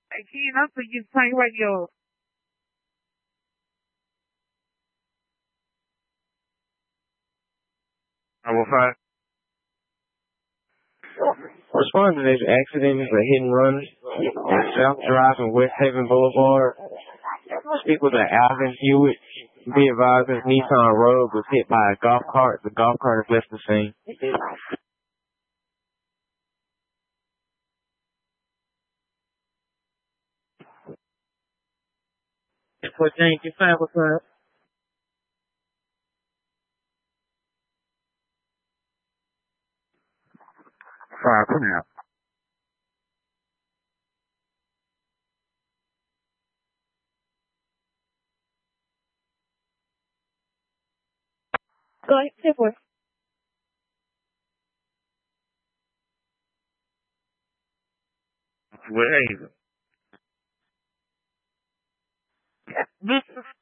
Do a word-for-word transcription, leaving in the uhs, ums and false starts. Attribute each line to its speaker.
Speaker 1: Hey, Ken, I'm for you tank radio. I will find. Responding to this accident is a hit and run on South Drive and West Haven Boulevard. Speak with an Alvin Hewitt. Be advised that Nissan Road was hit by a golf cart. The golf cart has left the scene. Well, thank you. Five o'clock. Five for now. Go ahead, say for. Well, hey, this